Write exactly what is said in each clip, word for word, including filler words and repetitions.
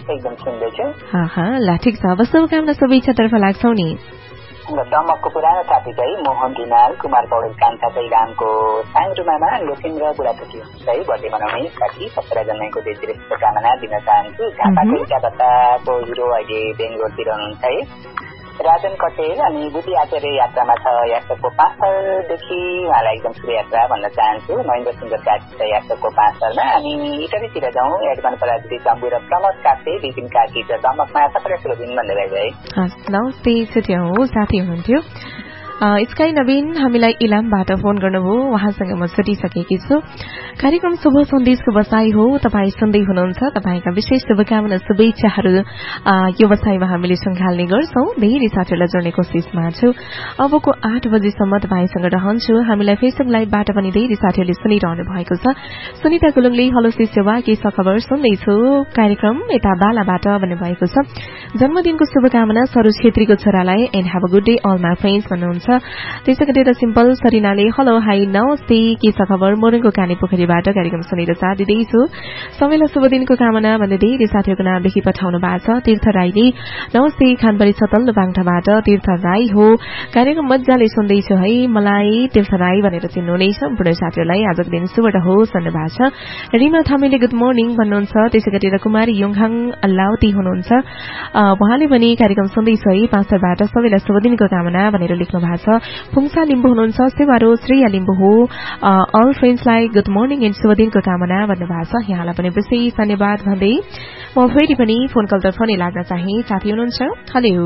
एकदम सुन्दैछु। हाँ हाँ ल ठिक छ। अब शुभकामना शुभेच्छातर्फ लाग्छौ नि। दमकको पुरानो साथी चाहिँ मोहन रिमाल कुमार पौडेल कान्छा कैलामको साङरुमामा लोसिन र बुढाथोकी चाहिँ बर्थडे मनाउने साथी सत्रह जन्मेको धेरै शुभकामना दिन चाहन्छु। झापाको इटाबट्टाको हिरो अहिले बेङ्गलोरतिर हुनुहुन्छ है। राजन कटेल अनि बुद्धि आचार्य यात्रामा छ यात्राको पाँच सालदेखि उहाँलाई एकदम शुभयात्रा भन्न चाहन्छु। महेन्द्र सुन्दर कार्की छ यात्राको पाँच सालमा। अनि इटरीतिर जाउँ एडमान पराजुली जम्बु र प्रमोद काप्ते विपिन कार्की छ दमकमा सबैलाई शुभ दिन भन्दै भयो। नमस्ते छुट्याउँ साथी हुनुहुन्थ्यो स्काई नवीन हामीलाई इलामबाट फोन गर्नुभयो। उहाँसँग म छुटिसकेकी छु। कार्यक्रम शुभ सन्देशको बसाई हो। तपाईँ सुन्दै हुनुहुन्छ। तपाईँका विशेष शुभकामना शुभेच्छाहरू यो बसाईमा हामीले सँगाल्ने गर्छौं। धेरै साथीहरूलाई जोड्ने कोसिसमा छु। अबको आठ बजेसम्म तपाईँसँग रहन्छु। हामीलाई फेसबुक लाइभबाट पनि धेरै साथीहरूले सुनिरहनु भएको छ। सुनिता गुलुङले हलो शिष्यवा के छ खबर सुन्दैछु कार्यक्रम यता बालाबाट भन्नुभएको छ। जन्मदिनको शुभकामना सरोज छेत्रीको छोरालाई and have a good day all my friends भन्नुहुन्छ। त्यसै गरेर सिम्पल सरिनाले हलो हाई नमस्ते के छ खबर मोरङको काने पोखरीबाट कार्यक्रम सुनेर साथ दिँदैछु। सबैलाई शुभ दिनको कामना भन्दै धेरै साथीहरूको नाम लेखी पठाउनु भएको छ। तीर्थ राईले नमस्ते खानबारी सतल्लो बाङठाबाट तीर्थ राई हो कार्यक्रम मजाले सुन्दैछु है मलाई तीर्थ राई भनेर चिन्नुहुने सम्पूर्ण साथीहरूलाई आजको दिन शुभ रहोस् भन्नुभएको छ। रिमा थामीले गुड मर्निङ भन्नुहुन्छ। त्यसै गरेर कुमारी योङहाङ लाउती हुनुहुन्छ। उहाँले पनि कार्यक्रम सुन्दैछु है पाँचबाट सबैलाई शुभ दिनको कामना भनेर लेख्नु भएको छ। फुङसा लिम्बू हुनुहुन्छ। सेवारो श्रेया लिम्बू हो अल फ्रेन्ड्सलाई गुड मर्निङ एन्ड शुभ दिनको कामना भन्नुभएको छ। यहाँलाई पनि विशेष धन्यवाद भन्दै म फेरि पनि फोन कलतर्फ नै लाग्न चाहे साथी हुनुहुन्छ। हेलो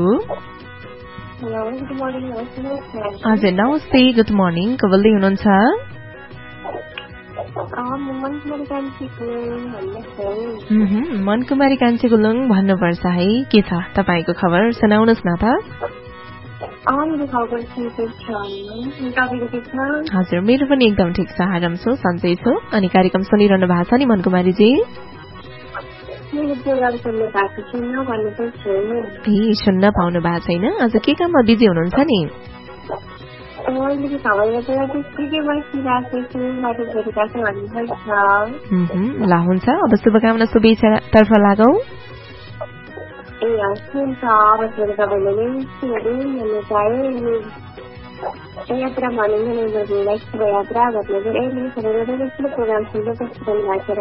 हजुर नमस्ते गुड मर्निङ को बोल्दै हुनुहुन्छ? मन कुमारी कान्छी गुलुङ भन्नुपर्छ है। के छ तपाईँको खबर सुनाउनुहोस् न त। हजुर मेरो पनि एकदम ठिक छ आराम छु सन्चै छु। अनि कार्यक्रम सुनिरहनु भएको छ नि मन कुमारीजी? ए सुन्न पाउनु भएको छैन। आज के काममा बिजी हुनुहुन्छ नि? ल हुन्छ अब शुभकामना शुभेच्छातर्फ लागौ। ए हुन्छ अब तपाईँले यात्रा भनिन्छ यात्रा भन्ने प्रोग्राम सुन्दै राखेर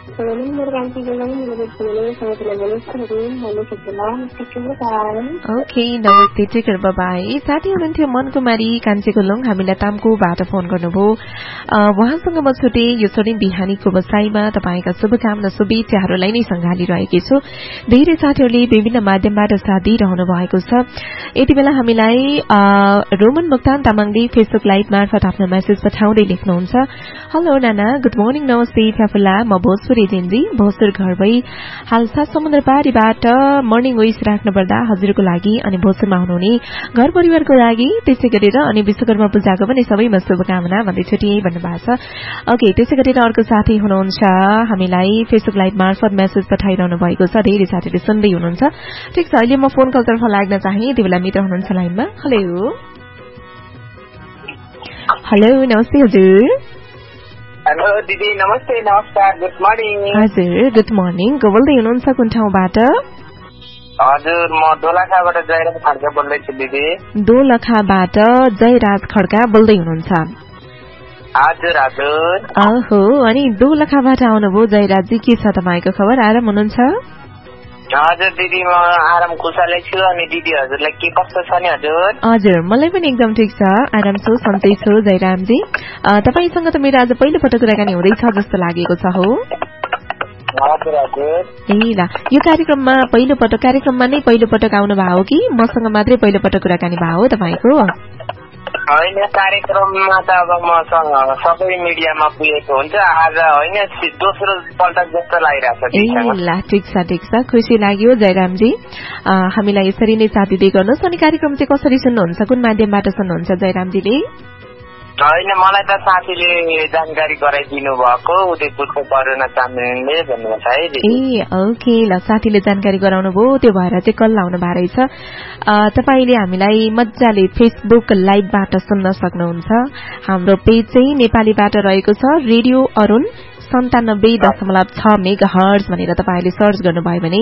ओके नमस्ते टेकर बाबाई साथी हुनुहुन्थ्यो मन कुमारी कान्छी गुलुङ हामीलाई तामकोबाट फोन गर्नुभयो। उहाँसँग म छुटे यो सोनी बिहानीको बसाईमा तपाईँका शुभकामना शुभेच्छाहरूलाई नै सँगालिरहेकी छु। धेरै साथीहरूले विभिन्न माध्यमबाट साथ दिइरहनु भएको छ। यति बेला हामीलाई रोमन मुक्तान तामाङले फेसबुक लाइभ मार्फत आफ्नो मेसेज पठाउँदै लेख्नुहुन्छ। हेलो नाना गुड मर्निङ नमस्ते फ्याफुला म भोजपुरी जेन्जी भोजपुर घर भई हाल सात समुद्र पारीबाट मर्निङ विश राख्नुपर्दा हजुरको लागि अनि भोजपुरमा हुनुहुने घर परिवारको लागि त्यसै गरेर अनि विश्वकर्मा पूजाको पनि सबैमा शुभकामना भन्दै छुटिए भन्नुभएको छ। ओके त्यसै गरेर अर्को साथी हुनुहुन्छ हामीलाई फेसबुक लाइभ मार्फत मेसेज पठाइरहनु भएको छ। धेरै साथीहरूले सुन्दै हुनुहुन्छ। ठिक छ अहिले म फोन कलतर्फ लाग्न चाहे यति बेला मित्र हुनुहुन्छ लाइनमा। हेलो हेलो नमस्ते हजुर। हेलो दिदी नमस्ते नमस्कार गुड मर्निङ। हजुर गुड मर्निङ को बोल्दै हुनुहुन्छ कुन ठाउँबाट? हजुर म दोलखाबाट जयराज खड्का बोल्दैछु दिदी। दोलखाबाट जयराज खड्का बोल्दै हुनुहुन्छ? हजुर हजुर। ओहो अनि दोलखाबाट आउनुभयो जयराजजी के छ तपाईँको खबर आराम हुनुहुन्छ? हजुर दिदी म आराम कुशलै छु। अनि दिदी हजुरलाई के कस्तो छ नि हजुर? हजुर मलाई पनि एकदम ठिक छ आराम छु सन्चै छु जयरामजी। तपाईसँग त मेरो आज पहिलो पटक कुराकानी हुँदैछ जस्तो लागेको छ हो? हजुर हजुर। ए ल यो कार्यक्रममा पहिलो पटक कार्यक्रममा नै पहिलो पटक आउनु भयो हो कि मसँग मात्रै पहिलो पटक कुराकानी भयो हो तपाईँको? होइन कार्यक्रममा त अब मसँग सबै मिडियामा पुगेको हुन्छ आज होइन दोस्रो पल्ट जस्तो लागिरहेको छ। ए ल ठिक छ ठिक छ खुसी लाग्यो जयरामजी। हामीलाई यसरी नै साथ दिँदै गर्नुहोस्। अनि कार्यक्रम चाहिँ कसरी सुन्नुहुन्छ कुन माध्यमबाट सुन्नुहुन्छ जयरामजीले? होइन मलाई त साथीले जानकारी गराइदिनु भएको उदयपुरको करुणा चामलिङले भन्नुभएको छ है। ए ओके ल साथीले जानकारी गराउनु भयो त्यो भएर चाहिँ कल आउनु भएको रहेछ। तपाईले हामीलाई मजाले फेसबुक लाइभबाट सुन्न सक्नुहुन्छ। हाम्रो पेज चाहिँ नेपालीबाट रहेको छ रेडियो अरुण सन्तानब्बे दशमलव छ मेगा हर्ज भनेर तपाईँले सर्च गर्नुभयो भने